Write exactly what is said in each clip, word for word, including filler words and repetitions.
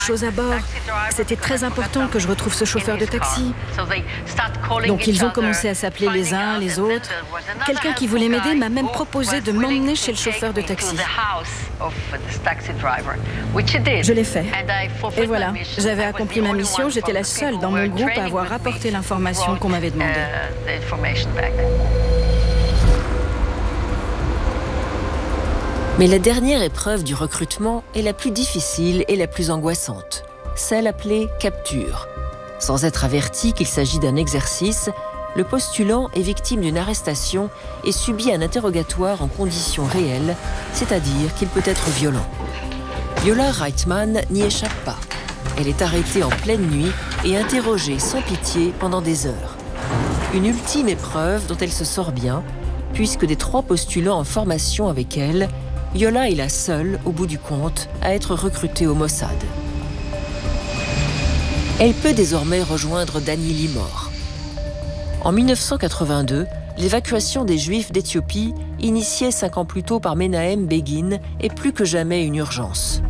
chose à bord. C'était très important que je retrouve ce chauffeur de taxi. Donc ils ont commencé à s'appeler les uns les autres. Quelqu'un qui voulait m'aider m'a même proposé de m'emmener chez le chauffeur de taxi. Je l'ai fait. Et voilà, j'avais accompli ma mission. J'étais la seule dans mon groupe à avoir rapporté l'information qu'on m'avait demandée. Mais la dernière épreuve du recrutement est la plus difficile et la plus angoissante, celle appelée capture. Sans être averti qu'il s'agit d'un exercice, le postulant est victime d'une arrestation et subit un interrogatoire en conditions réelles, c'est-à-dire qu'il peut être violent. Yola Reitman n'y échappe pas. Elle est arrêtée en pleine nuit et interrogée sans pitié pendant des heures. Une ultime épreuve dont elle se sort bien, puisque des trois postulants en formation avec elle, Yola est la seule, au bout du compte, à être recrutée au Mossad. Elle peut désormais rejoindre Dani Limor. En mille neuf cent quatre-vingt-deux, l'évacuation des Juifs d'Éthiopie, initiée cinq ans plus tôt par Menahem Begin, est plus que jamais une urgence.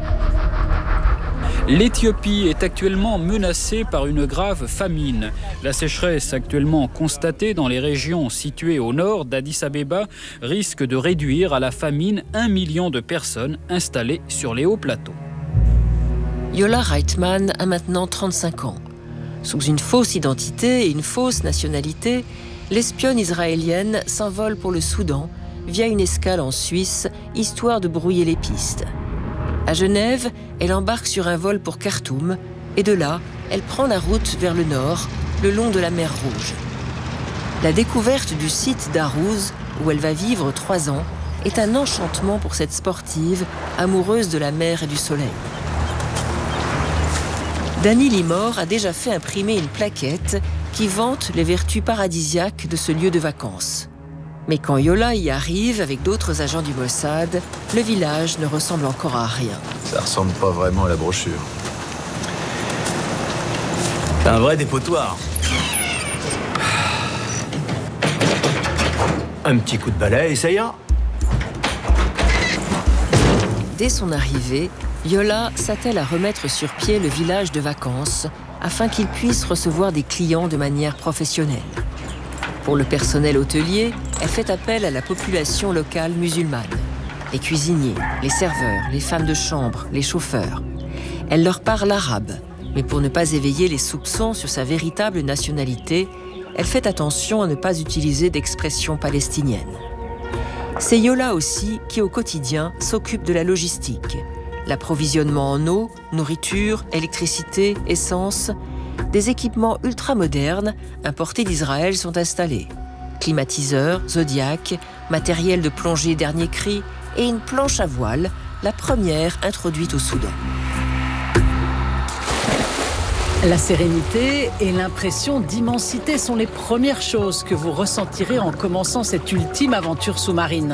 L'Éthiopie est actuellement menacée par une grave famine. La sécheresse actuellement constatée dans les régions situées au nord d'Addis-Abeba risque de réduire à la famine un million de personnes installées sur les hauts plateaux. Yola Reitman a maintenant trente-cinq ans. Sous une fausse identité et une fausse nationalité, l'espionne israélienne s'envole pour le Soudan via une escale en Suisse, histoire de brouiller les pistes. À Genève, elle embarque sur un vol pour Khartoum et de là, elle prend la route vers le nord, le long de la mer Rouge. La découverte du site d'Arouz, où elle va vivre trois ans, est un enchantement pour cette sportive, amoureuse de la mer et du soleil. Dani Limor a déjà fait imprimer une plaquette qui vante les vertus paradisiaques de ce lieu de vacances. Mais quand Yola y arrive avec d'autres agents du Mossad, le village ne ressemble encore à rien. Ça ressemble pas vraiment à la brochure. C'est un vrai dépotoir. Un petit coup de balai et ça ira. Dès son arrivée, Yola s'attelle à remettre sur pied le village de vacances afin qu'il puisse recevoir des clients de manière professionnelle. Pour le personnel hôtelier, elle fait appel à la population locale musulmane. Les cuisiniers, les serveurs, les femmes de chambre, les chauffeurs. Elle leur parle arabe, mais pour ne pas éveiller les soupçons sur sa véritable nationalité, elle fait attention à ne pas utiliser d'expressions palestiniennes. C'est Yola aussi qui, au quotidien, s'occupe de la logistique. L'approvisionnement en eau, nourriture, électricité, essence. Des équipements ultramodernes importés d'Israël sont installés. Climatiseurs, Zodiac, matériel de plongée dernier cri et une planche à voile, la première introduite au Soudan. La sérénité et l'impression d'immensité sont les premières choses que vous ressentirez en commençant cette ultime aventure sous-marine.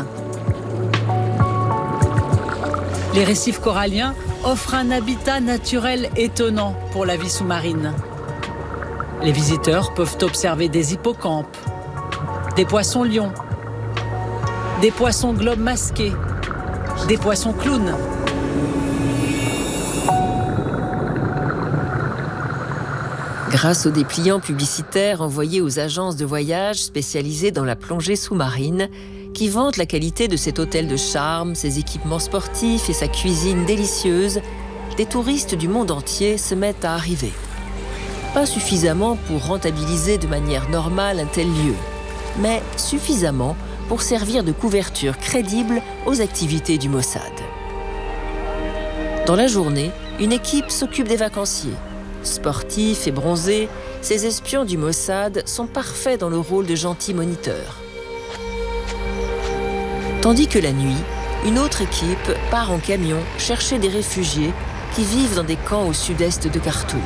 Les récifs coralliens offrent un habitat naturel étonnant pour la vie sous-marine. Les visiteurs peuvent observer des hippocampes, des poissons lions, des poissons globes masqués, des poissons clowns. Grâce aux dépliants publicitaires envoyés aux agences de voyage spécialisées dans la plongée sous-marine, qui vantent la qualité de cet hôtel de charme, ses équipements sportifs et sa cuisine délicieuse, des touristes du monde entier se mettent à arriver. Pas suffisamment pour rentabiliser de manière normale un tel lieu, mais suffisamment pour servir de couverture crédible aux activités du Mossad. Dans la journée, une équipe s'occupe des vacanciers. Sportifs et bronzés, ces espions du Mossad sont parfaits dans le rôle de gentils moniteurs. Tandis que la nuit, une autre équipe part en camion chercher des réfugiés qui vivent dans des camps au sud-est de Khartoum.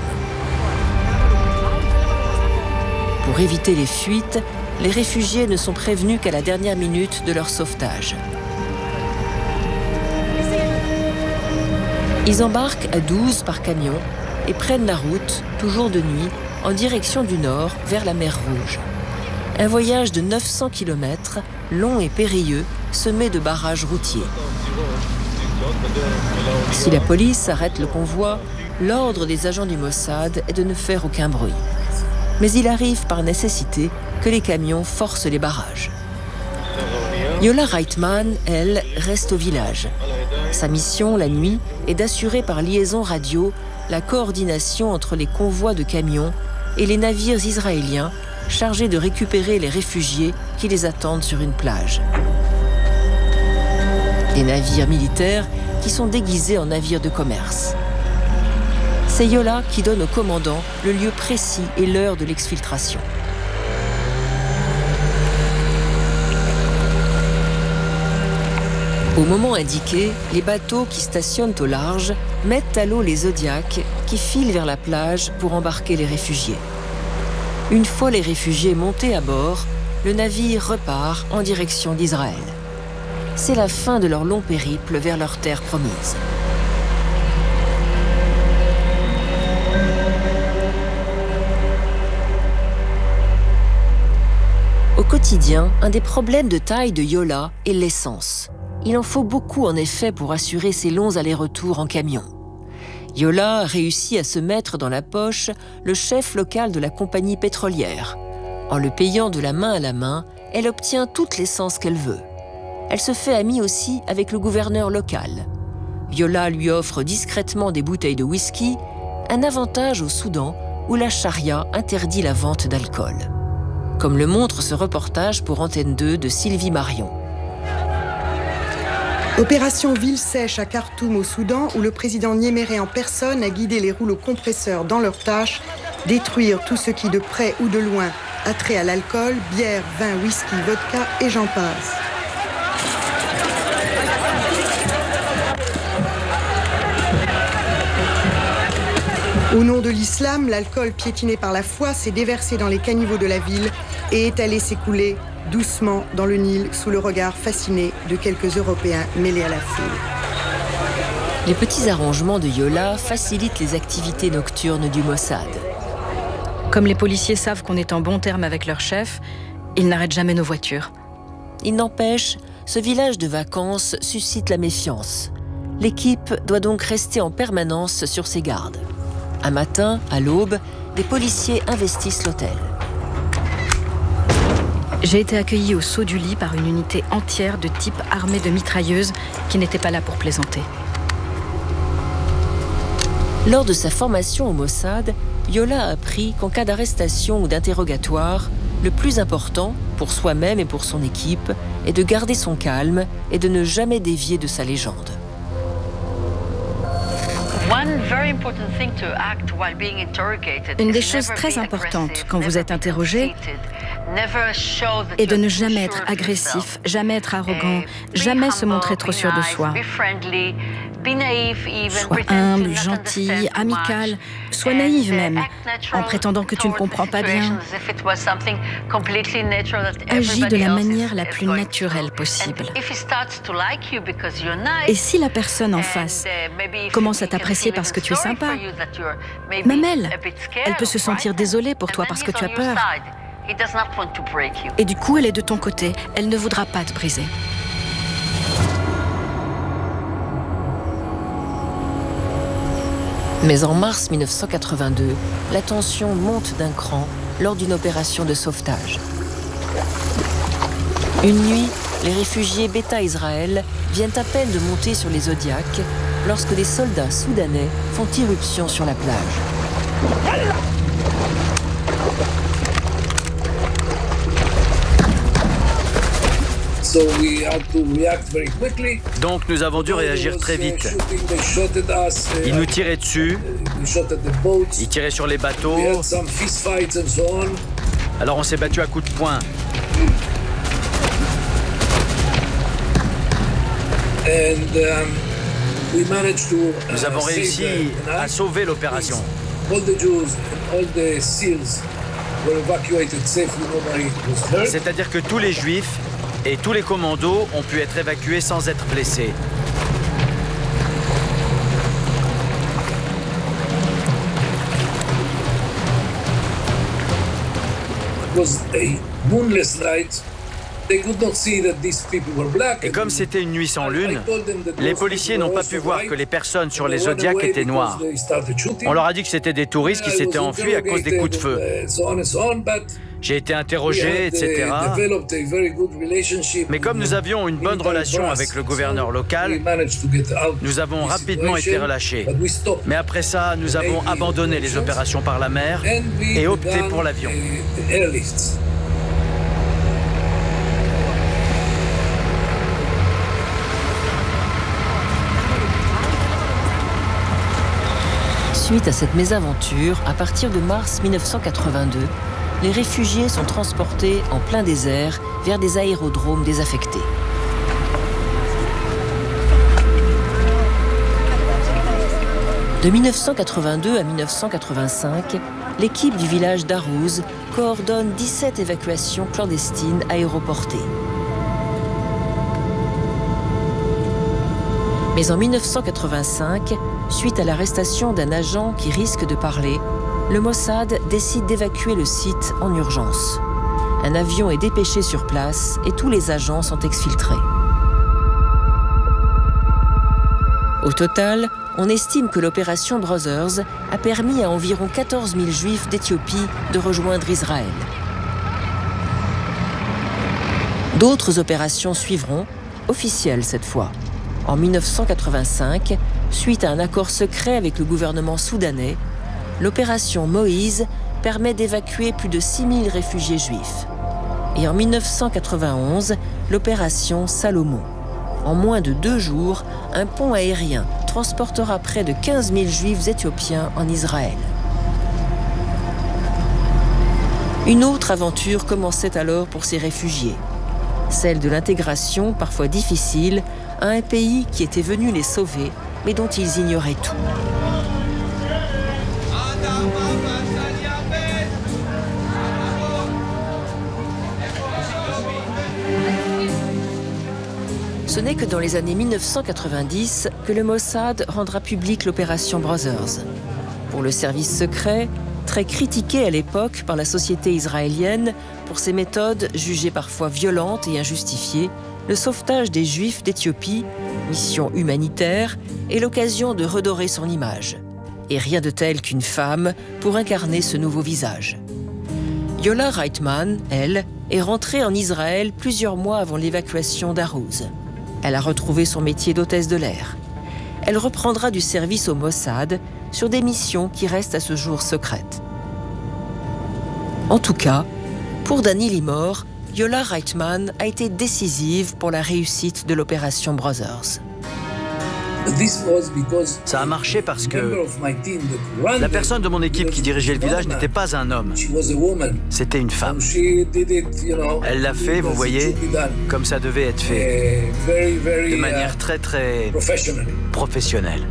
Pour éviter les fuites, les réfugiés ne sont prévenus qu'à la dernière minute de leur sauvetage. Ils embarquent à douze par camion et prennent la route, toujours de nuit, en direction du nord, vers la mer Rouge. Un voyage de neuf cents kilomètres, long et périlleux, semé de barrages routiers. Si la police arrête le convoi, l'ordre des agents du Mossad est de ne faire aucun bruit. Mais il arrive par nécessité que les camions forcent les barrages. Yola Reitman, elle, reste au village. Sa mission, la nuit, est d'assurer par liaison radio la coordination entre les convois de camions et les navires israéliens chargés de récupérer les réfugiés qui les attendent sur une plage. Des navires militaires qui sont déguisés en navires de commerce. C'est Yola qui donne au commandant le lieu précis et l'heure de l'exfiltration. Au moment indiqué, les bateaux qui stationnent au large mettent à l'eau les Zodiacs qui filent vers la plage pour embarquer les réfugiés. Une fois les réfugiés montés à bord, le navire repart en direction d'Israël. C'est la fin de leur long périple vers leur terre promise. Au quotidien, un des problèmes de taille de Yola est l'essence. Il en faut beaucoup en effet pour assurer ces longs allers-retours en camion. Yola réussit à se mettre dans la poche le chef local de la compagnie pétrolière. En le payant de la main à la main, elle obtient toute l'essence qu'elle veut. Elle se fait amie aussi avec le gouverneur local. Yola lui offre discrètement des bouteilles de whisky, un avantage au Soudan où la charia interdit la vente d'alcool. Comme le montre ce reportage pour Antenne deux de Sylvie Marion. Opération Ville sèche à Khartoum au Soudan où le président Niéméré en personne a guidé les rouleaux compresseurs dans leur tâche, détruire tout ce qui de près ou de loin a trait à l'alcool, bière, vin, whisky, vodka et j'en passe. Au nom de l'islam, l'alcool piétiné par la foi s'est déversé dans les caniveaux de la ville et est allé s'écouler doucement dans le Nil sous le regard fasciné de quelques Européens mêlés à la foule. Les petits arrangements de Yola facilitent les activités nocturnes du Mossad. Comme les policiers savent qu'on est en bon terme avec leur chef, ils n'arrêtent jamais nos voitures. Il n'empêche, ce village de vacances suscite la méfiance. L'équipe doit donc rester en permanence sur ses gardes. Un matin, à l'aube, des policiers investissent l'hôtel. J'ai été accueillie au saut du lit par une unité entière de type armée de mitrailleuses qui n'était pas là pour plaisanter. Lors de sa formation au Mossad, Yola a appris qu'en cas d'arrestation ou d'interrogatoire, le plus important, pour soi-même et pour son équipe, est de garder son calme et de ne jamais dévier de sa légende. Une des choses très importantes quand vous êtes interrogé est de ne jamais être agressif, jamais être arrogant, jamais se montrer trop sûr de soi. Sois humble, gentil, amical, sois naïve même, en prétendant que tu ne comprends pas bien. Agis de la manière la plus naturelle possible. Et si la personne en face commence à t'apprécier parce que tu es sympa, même elle, elle peut se sentir désolée pour toi parce que tu as peur. Et du coup, elle est de ton côté, elle ne voudra pas te briser. Mais en mars mille neuf cent quatre-vingt-deux, la tension monte d'un cran lors d'une opération de sauvetage. Une nuit, les réfugiés Beta Israël viennent à peine de monter sur les Zodiacs lorsque des soldats soudanais font irruption sur la plage. Donc nous avons dû réagir très vite. Ils nous tiraient dessus, ils tiraient sur les bateaux. Alors on s'est battu à coups de poing. Nous avons réussi à sauver l'opération. C'est-à-dire que tous les Juifs et tous les commandos ont pu être évacués sans être blessés. Et comme c'était une nuit sans lune, les policiers n'ont pas pu voir que les personnes sur les Zodiacs étaient noires. On leur a dit que c'était des touristes qui s'étaient enfuis à cause des coups de feu. J'ai été interrogé, et cetera. Mais comme nous avions une bonne relation avec le gouverneur local, nous avons rapidement été relâchés. Mais après ça, nous avons abandonné les opérations par la mer et opté pour l'avion. Suite à cette mésaventure, à partir de mars mille neuf cent quatre-vingt-deux, les réfugiés sont transportés en plein désert vers des aérodromes désaffectés. De mille neuf cent quatre-vingt-deux à mille neuf cent quatre-vingt-cinq, l'équipe du village d'Arouz coordonne dix-sept évacuations clandestines aéroportées. Mais en mille neuf cent quatre-vingt-cinq, suite à l'arrestation d'un agent qui risque de parler, le Mossad décide d'évacuer le site en urgence. Un avion est dépêché sur place et tous les agents sont exfiltrés. Au total, on estime que l'opération Brothers a permis à environ quatorze mille juifs d'Éthiopie de rejoindre Israël. D'autres opérations suivront, officielles cette fois. En mille neuf cent quatre-vingt-cinq, suite à un accord secret avec le gouvernement soudanais, l'opération Moïse permet d'évacuer plus de six mille réfugiés juifs. Et en mille neuf cent quatre-vingt-onze, l'opération Salomon. En moins de deux jours, un pont aérien transportera près de quinze mille juifs éthiopiens en Israël. Une autre aventure commençait alors pour ces réfugiés. Celle de l'intégration, parfois difficile, à un pays qui était venu les sauver, mais dont ils ignoraient tout. Ce n'est que dans les années mille neuf cent quatre-vingt-dix que le Mossad rendra publique l'opération Brothers. Pour le service secret, très critiqué à l'époque par la société israélienne pour ses méthodes jugées parfois violentes et injustifiées, le sauvetage des Juifs d'Éthiopie, mission humanitaire, est l'occasion de redorer son image. Et rien de tel qu'une femme pour incarner ce nouveau visage. Yola Reitman, elle, est rentrée en Israël plusieurs mois avant l'évacuation d'Arouz. Elle a retrouvé son métier d'hôtesse de l'air. Elle reprendra du service au Mossad sur des missions qui restent à ce jour secrètes. En tout cas, pour Danny Limor, Yola Reitman a été décisive pour la réussite de l'opération Brothers. Ça a marché parce que la personne de mon équipe qui dirigeait le village n'était pas un homme. C'était une femme. Elle l'a fait, vous voyez, comme ça devait être fait. De manière très, très professionnelle.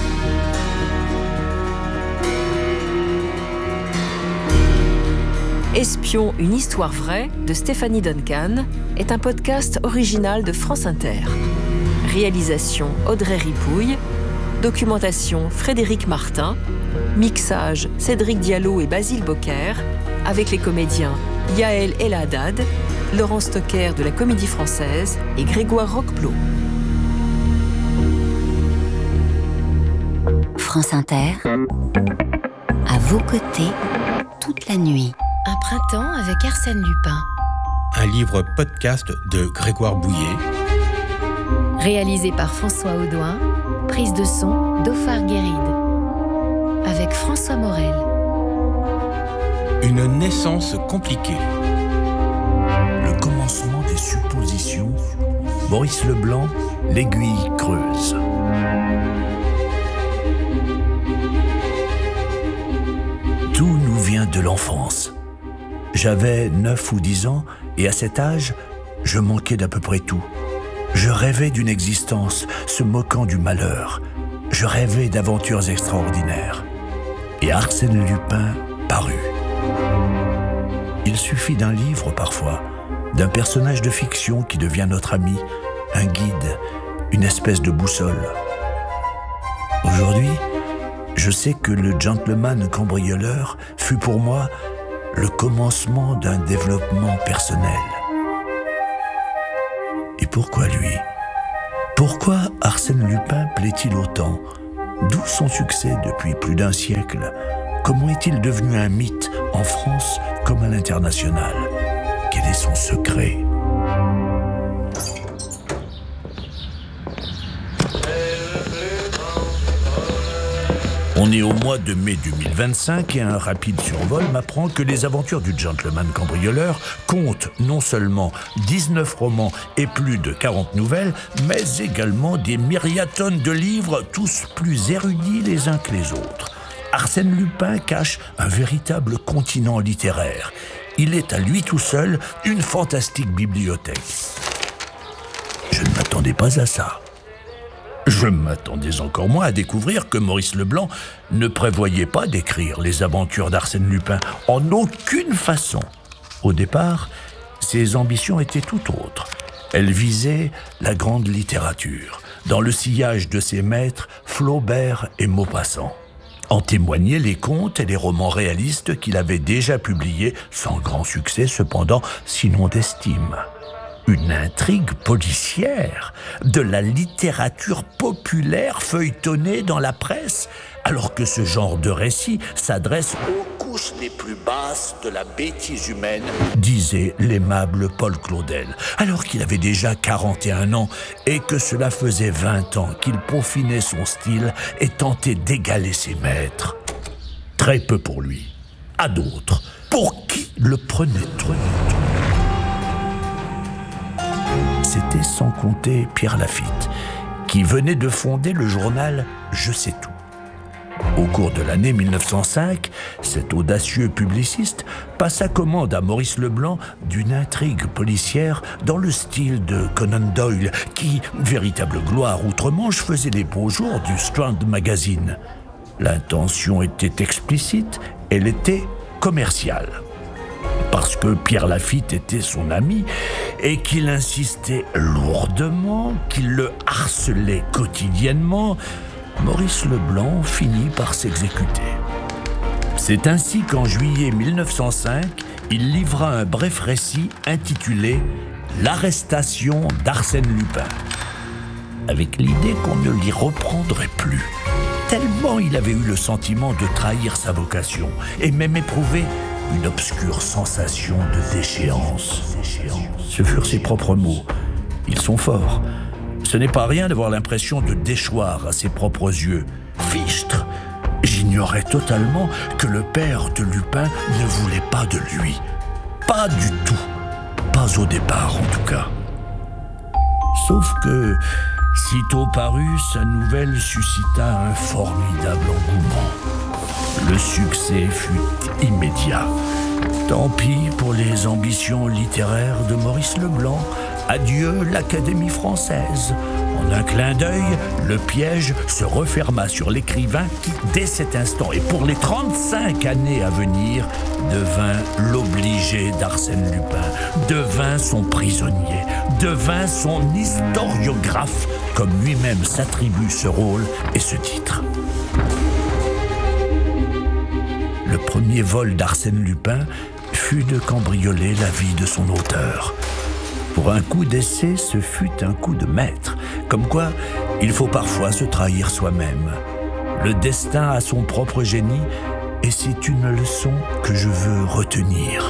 Espion, une histoire vraie de Stéphanie Duncan est un podcast original de France Inter. Réalisation Audrey Ripouille, documentation Frédéric Martin, mixage Cédric Diallo et Basile Bocquer, avec les comédiens Yael El Haddad, Laurent Stocker de la Comédie Française et Grégoire Roqueplot. France Inter, à vos côtés, toute la nuit. Un printemps avec Arsène Lupin. Un livre podcast de Grégoire Bouillet. Réalisé par François Audouin. Prise de son d'Ophar Guéride. Avec François Morel. Une naissance compliquée. Le commencement des suppositions. Maurice Leblanc, L'aiguille creuse. Tout nous vient de l'enfance. J'avais neuf ou dix ans et à cet âge, je manquais d'à peu près tout. Je rêvais d'une existence se moquant du malheur. Je rêvais d'aventures extraordinaires. Et Arsène Lupin parut. Il suffit d'un livre parfois, d'un personnage de fiction qui devient notre ami, un guide, une espèce de boussole. Aujourd'hui, je sais que le gentleman cambrioleur fut pour moi le commencement d'un développement personnel. pourquoi lui? Pourquoi Arsène Lupin plaît-il autant? D'où son succès depuis plus d'un siècle? Comment est-il devenu un mythe en France comme à l'international? Quel est son secret? On est au mois de mai deux mille vingt-cinq et un rapide survol m'apprend que les aventures du gentleman cambrioleur comptent non seulement dix-neuf romans et plus de quarante nouvelles, mais également des myriatonnes de livres, tous plus érudits les uns que les autres. Arsène Lupin cache un véritable continent littéraire. Il est à lui tout seul une fantastique bibliothèque. Je ne m'attendais pas à ça. Je m'attendais encore moins à découvrir que Maurice Leblanc ne prévoyait pas d'écrire les aventures d'Arsène Lupin en aucune façon. Au départ, ses ambitions étaient tout autres. Elles visaient la grande littérature, dans le sillage de ses maîtres Flaubert et Maupassant. En témoignaient les contes et les romans réalistes qu'il avait déjà publiés, sans grand succès cependant, sinon d'estime. Une intrigue policière, de la littérature populaire feuilletonnée dans la presse, alors que ce genre de récit s'adresse aux couches les plus basses de la bêtise humaine, disait l'aimable Paul Claudel, alors qu'il avait déjà quarante et un ans et que cela faisait vingt ans qu'il peaufinait son style et tentait d'égaler ses maîtres. Très peu pour lui. À d'autres, pour qui le prenait trop. C'était sans compter Pierre Lafitte, qui venait de fonder le journal Je sais tout. Au cours de l'année mille neuf cent cinq, cet audacieux publiciste passa commande à Maurice Leblanc d'une intrigue policière dans le style de Conan Doyle, qui, véritable gloire outre-Manche, faisait les beaux jours du Strand Magazine. L'intention était explicite, elle était commerciale. Parce que Pierre Lafitte était son ami et qu'il insistait lourdement, qu'il le harcelait quotidiennement, Maurice Leblanc finit par s'exécuter. C'est ainsi qu'en juillet mille neuf cent cinq, il livra un bref récit intitulé « L'arrestation d'Arsène Lupin », avec l'idée qu'on ne l'y reprendrait plus, tellement il avait eu le sentiment de trahir sa vocation et même éprouvé une obscure sensation de déchéance. Ce furent ses propres mots. Ils sont forts. Ce n'est pas rien d'avoir l'impression de déchoir à ses propres yeux. Fichtre! J'ignorais totalement que le père de Lupin ne voulait pas de lui. Pas du tout. Pas au départ, en tout cas. Sauf que, sitôt parue, sa nouvelle suscita un formidable engouement. Le succès fut immédiat. Tant pis pour les ambitions littéraires de Maurice Leblanc. Adieu l'Académie française. En un clin d'œil, le piège se referma sur l'écrivain qui, dès cet instant et pour les trente-cinq années à venir, devint l'obligé d'Arsène Lupin, devint son prisonnier, devint son historiographe, comme lui-même s'attribue ce rôle et ce titre. Le premier vol d'Arsène Lupin fut de cambrioler la vie de son auteur. Pour un coup d'essai, ce fut un coup de maître. Comme quoi, il faut parfois se trahir soi-même. Le destin a son propre génie et c'est une leçon que je veux retenir.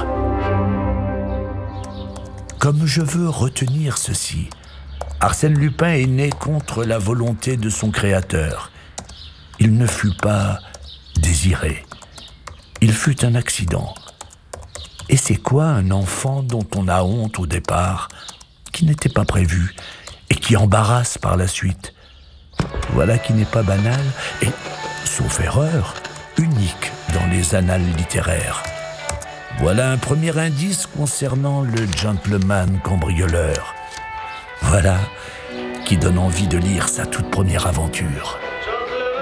Comme je veux retenir ceci, Arsène Lupin est né contre la volonté de son créateur. Il ne fut pas désiré. Il fut un accident. Et c'est quoi un enfant dont on a honte au départ, qui n'était pas prévu et qui embarrasse par la suite? Voilà qui n'est pas banal et, sauf erreur, unique dans les annales littéraires. Voilà un premier indice concernant le gentleman cambrioleur. Voilà qui donne envie de lire sa toute première aventure.